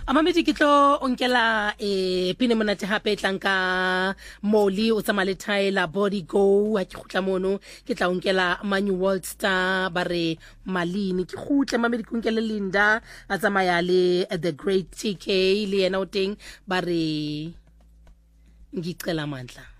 Amamedi ke tlo onkela pine monate hape tlanka Molly o tsamale Tyler Body Go a ke khutla mono ke tla onkela Manu World Star bare Malini ke khutle Mamedi ke onkele Linda a tsamaya le The Great TK le yena o teng bare ngicela mandla.